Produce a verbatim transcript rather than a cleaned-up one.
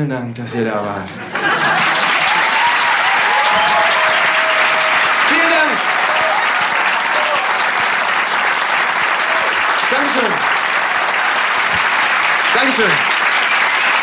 vielen Dank, dass ihr da wart. Vielen Dank. Dankeschön. Dankeschön.